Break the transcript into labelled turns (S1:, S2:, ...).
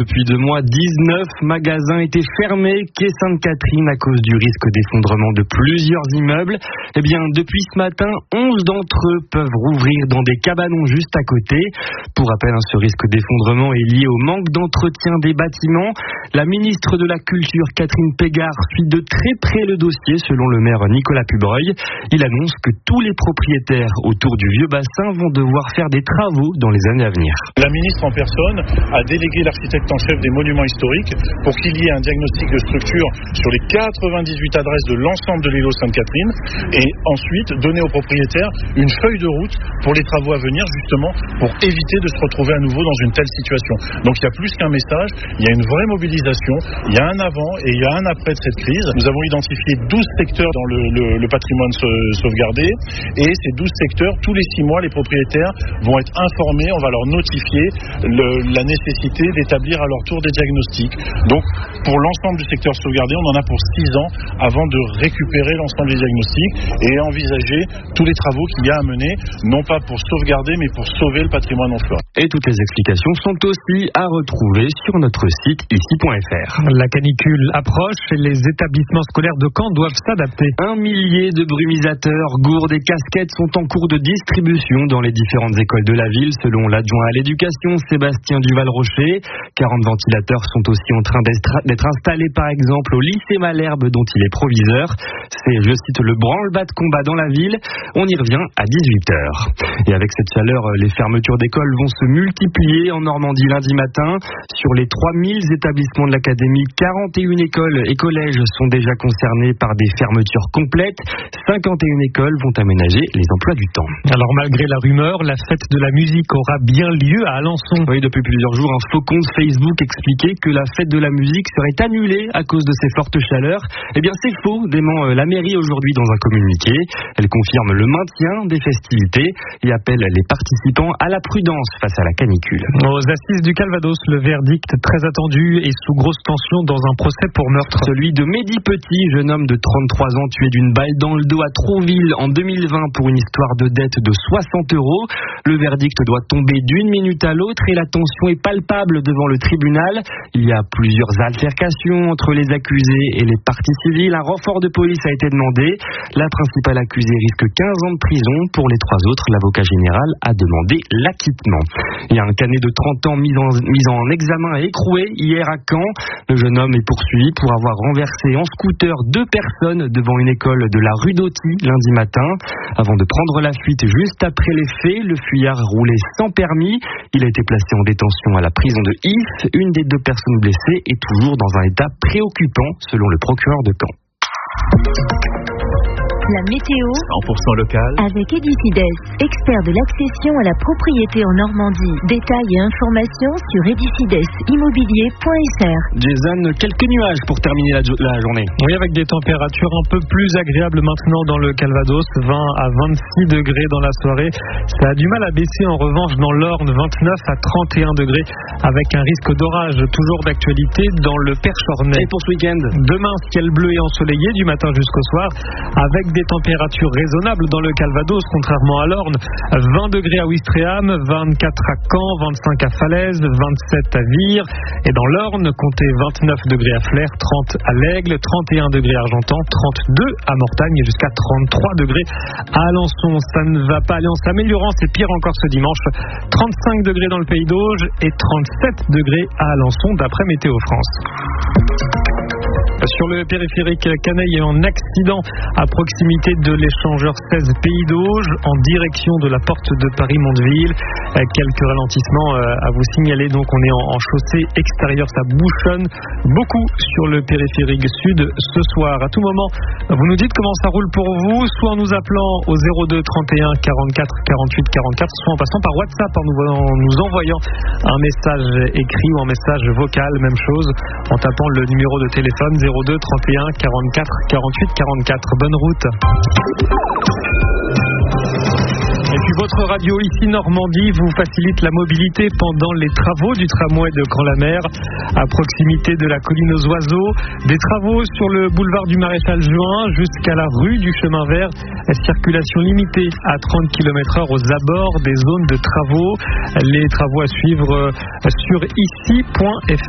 S1: Depuis 2 mois, 19 magasins étaient fermés quai Sainte-Catherine à cause du risque d'effondrement de plusieurs immeubles. Eh bien, depuis ce matin, 11 d'entre eux peuvent rouvrir dans des cabanons juste à côté. Pour rappel, ce risque d'effondrement est lié au manque d'entretien des bâtiments. La ministre de la Culture, Catherine Pégard, suit de très près le dossier, selon le maire Nicolas Pubreuil. Il annonce que tous les propriétaires autour du vieux bassin vont devoir faire des travaux dans les années à venir.
S2: La ministre en personne a délégué l'architecte en chef des monuments historiques pour qu'il y ait un diagnostic de structure sur les 98 adresses de l'ensemble de l'îlot Sainte-Catherine et ensuite donner aux propriétaires une feuille de route pour les travaux à venir, justement pour éviter de se retrouver à nouveau dans une telle situation. Donc il y a plus qu'un message, il y a une vraie mobilisation, il y a un avant et il y a un après de cette crise. Nous avons identifié 12 secteurs dans le patrimoine sauvegardé et ces 12 secteurs, tous les 6 mois, les propriétaires vont être informés, on va leur notifier la nécessité d'établir à leur tour des diagnostics. Donc pour l'ensemble du secteur sauvegardé, on en a pour 6 ans avant de récupérer l'ensemble des diagnostics et envisager tous les travaux qu'il y a à mener, non pas pour sauvegarder mais pour sauver le patrimoine en flore.
S1: Et toutes les explications sont aussi à retrouver sur notre site ici.fr.
S3: La canicule approche et les établissements scolaires de Caen doivent s'adapter.
S1: 1 millier de brumisateurs, gourdes et casquettes sont en cours de distribution dans les différentes écoles de la ville, selon l'adjoint à l'éducation Sébastien Duval-Rocher. 40 ventilateurs sont aussi en train d'être installés, par exemple, au lycée Malherbe, dont il est proviseur. C'est, je cite, le branle-bas de combat dans la ville. On y revient à 18h. Et avec cette chaleur, les fermetures d'écoles vont se multiplier en Normandie lundi matin. Sur les 3000 établissements de l'académie, 41 écoles et collèges sont déjà concernés par des fermetures complètes. 51 écoles vont aménager les emplois du temps.
S3: Alors malgré la rumeur, la fête de la musique aura bien lieu à Alençon.
S1: Oui, depuis plusieurs jours, un faux compte Facebook expliquait que la fête de la musique serait annulée à cause de ces fortes chaleurs. Eh bien, c'est faux, dément la mairie aujourd'hui dans un communiqué. Elle confirme le maintien des festivités et appelle les participants à la prudence face à la canicule.
S3: Aux assises du Calvados, le verdict très attendu est sous grosse tension dans un procès pour meurtre.
S1: Celui de Mehdi Petit, jeune homme de 33 ans tué d'une balle dans le dos à Trouville en 2020 pour une histoire de dette de 60 €. Le verdict doit tomber d'une minute à l'autre et la tension est palpable devant le tribunal. Il y a plusieurs altercations entre les accusés et les parties civiles. Un renfort de police a été demandé. La principale accusée risque 15 ans de prison. Pour les 3 autres, l'avocat général a demandé l'acquittement. Il y a un canet de 30 ans mis en examen et écroué hier à Caen. Le jeune homme est poursuivi pour avoir renversé en scooter 2 personnes devant une école de la rue d'Auty lundi matin. Avant de prendre la fuite juste après les faits, le fuyard roulait sans permis. Il a été placé en détention à la prison de If. Une des 2 personnes blessées est toujours dans un état préoccupant, selon le procureur de Caen.
S4: La météo
S5: 100% local
S4: avec Edifides, expert de l'accession à la propriété en Normandie. Détails et informations sur edifidesimmobilier.fr.
S1: Jason, quelques nuages pour terminer la journée.
S3: Oui, avec des températures un peu plus agréables maintenant dans le Calvados, 20 à 26 degrés dans la soirée. Ça a du mal à baisser en revanche dans l'Orne, 29 à 31 degrés, avec un risque d'orage toujours d'actualité dans le Perche-Ornais.
S1: Et pour ce week-end,
S3: demain, ciel bleu et ensoleillé du matin jusqu'au soir, avec des températures raisonnables dans le Calvados, contrairement à l'Orne. 20 degrés à Ouistreham, 24 à Caen, 25 à Falaise, 27 à Vire. Et dans l'Orne, comptez 29 degrés à Flers, 30 à l'Aigle, 31 degrés à Argentan, 32 à Mortagne et jusqu'à 33 degrés à Alençon. Ça ne va pas aller en s'améliorant, c'est pire encore ce dimanche. 35 degrés dans le Pays d'Auge et 37 degrés à Alençon, d'après Météo France. Sur le périphérique, Caneil est en accident à proximité de l'échangeur 16 Pays d'Auge en direction de la porte de Paris-Mondeville. Quelques ralentissements à vous signaler. Donc on est en chaussée extérieure, ça bouchonne beaucoup sur le périphérique sud ce soir. À tout moment, vous nous dites comment ça roule pour vous, soit en nous appelant au 02 31 44 48 44, soit en passant par WhatsApp en nous envoyant un message écrit ou un message vocal, même chose, en tapant le numéro de téléphone 02 31 44 48 44. Bonne route. Et puis votre radio ici Normandie vous facilite la mobilité pendant les travaux du tramway de Caen-la-Mer à proximité de la colline aux oiseaux. Des travaux sur le boulevard du Maréchal Juin jusqu'à la rue du Chemin Vert. Circulation limitée à 30 km/h aux abords des zones de travaux. Les travaux à suivre sur ici.fr.